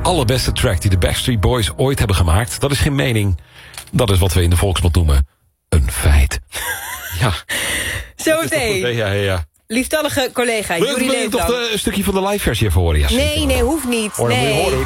allerbeste track die de Backstreet Boys ooit hebben gemaakt. Dat is geen mening. Dat is wat we in de volksmond noemen een feit. Ja. Zometeen. Ja. Lieftallige collega, Juri Wil je Leefland. toch een stukje van de live versie even horen? Ja, nee, hoeft niet. Hoor, nee. Moet je horen hoe